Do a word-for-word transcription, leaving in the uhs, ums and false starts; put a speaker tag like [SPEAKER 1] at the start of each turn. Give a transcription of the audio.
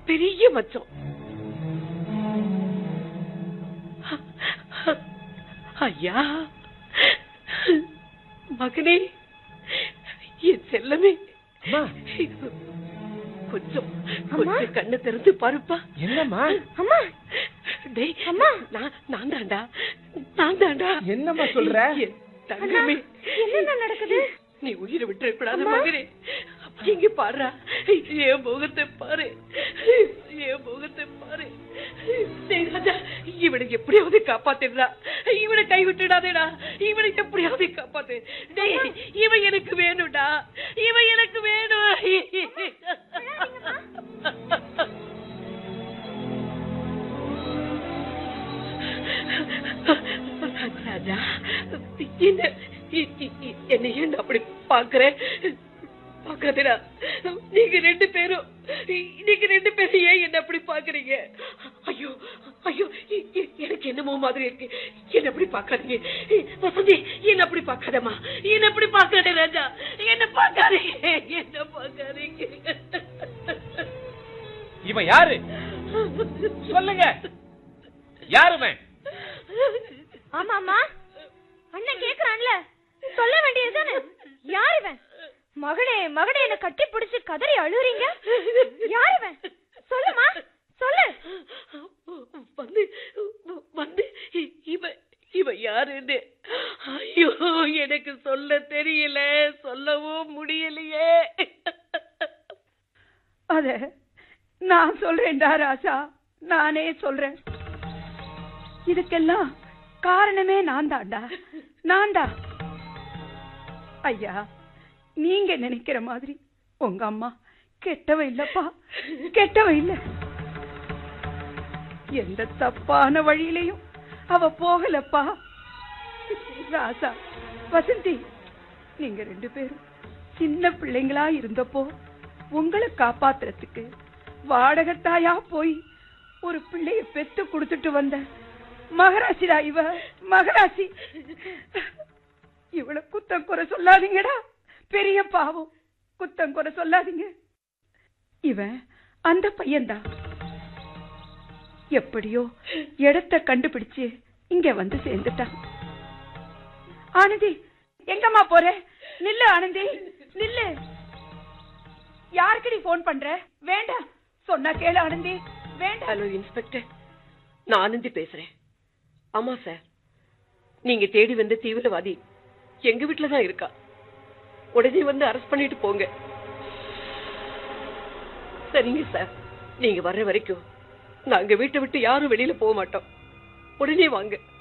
[SPEAKER 1] பெரிய மச்சம். ஐயா, மகனே, என் செல்லமே, கொஞ்சம் கொஞ்சம் கண்ணு திறந்து பாருப்பா.
[SPEAKER 2] என்னம்மா?
[SPEAKER 1] அம்மா, டேய் அம்மா, நான் நான் தாண்டா நான் தாண்டா.
[SPEAKER 2] என்னம்மா சொல்ற?
[SPEAKER 1] தங்கமே, என்ன நடக்குது? நீ உயிரை விட்டுற கூடாது மகனே. இங்க பாரு, என் முகத்தை பாரு, என் முகத்தை பாரு. இவனுக்கு எப்படியாவது காப்பாத்திடுறா, இவனை கை விட்டுடாதேடா, இவனுக்கு எப்படியாவது காப்பாத்து. டேய், இவன் எனக்கு வேணும்டா, இவன் எனக்கு வேணும். ராஜா, என்ன ஏன் அப்படி பாக்குறேன்? பாக்காதடா. நீங்க ரெண்டு பேரும் நீங்க ரெண்டு பேரும் ஏன் என்ன அப்படி பாக்குறீங்க? ஐயோ ஐயோ, எனக்கு என்னமோ மாதிரி இருக்கு. என்ன அப்படி பாக்காதீங்க வசந்தி, என்ன அப்படி பாக்காதம்மா, என்ன அப்படி பாக்காத ராஜா, என்ன பாக்காதீங்க, என்ன பாக்காதீங்க.
[SPEAKER 2] இவன் யாரு சொல்லுங்க, யாருமே?
[SPEAKER 3] ஆமாமா, அண்ணன் கேக்குறான்ல, சொல்ல வேண்டியதுதானே. யார் இவன்? மகனே மகனே, என்ன கட்டி பிடிச்சு கதறி அழுறீங்க. யார் இவன்? சொல்லுமா, சொல்லு.
[SPEAKER 1] வந்து வந்து இவன் இவன் யாருன்னு ஐயோ எனக்கு சொல்ல தெரியல, சொல்லவும் முடியலையே.
[SPEAKER 4] அத நான் சொல்றேன்டா ராசா, நானே சொல்றேன். இதுக்கெல்லாம் காரணமே நான் தான்டா, நான் தான். ஐயா, நீங்க நினைக்கிற மாதிரி உங்க அம்மா கெட்டவ இல்லப்பா, கெட்டவ இல்ல. எந்த தப்பான வழியிலையும் அவ போகலப்பா. ராசா, வசந்தி, நீங்க ரெண்டு பேரும் சின்ன பிள்ளைங்களா இருந்தப்போ உங்களை காப்பாத்துறதுக்கு வாடகத்தாயா போய் ஒரு பிள்ளைய பெத்து கொடுத்துட்டு வந்த மகராசிடா இவ, மகராசி. இவளை குத்தம் குறை சொல்லாதீங்கடா, பெரிய பாவம். குத்தம் குறை சொல்லாதீங்க. இவன் அந்த பையன்தான். எப்படியோ இடத்தை கண்டுபிடிச்சு இங்க வந்து சேர்ந்துட்டான். ஆனந்தி, எங்கம்மா போற? நில்லு ஆனந்தி, நில்லு. யாருக்கு நீ போன் பண்ற? வேண்டாம், சொன்னா கேளு ஆனந்தி, வேண்டாம்.
[SPEAKER 1] ஹலோ இன்ஸ்பெக்டர், நான் ஆனந்தி பேசுறேன். ஆமா சார், நீங்க தேடி வந்த தீவிரவாதி எங்க வீட்டுலதான் இருக்கா. உடனே வந்து அரெஸ்ட் பண்ணிட்டு போங்க. சரிங்க சார், நீங்க வர்ற வரைக்கும் நாங்க வீட்டை விட்டு யாரும் வெளியில போக மாட்டோம். உடனே வாங்க.